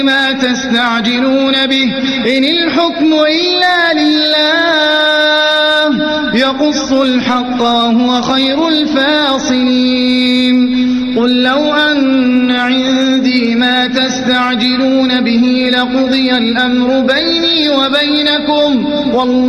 ما تستعجلون به إن الحكم إلا لله يقص الحق وهو خير الفاصلين قل لو أن عندي ما تستعجلون به لقضي الأمر بيني وبينكم والله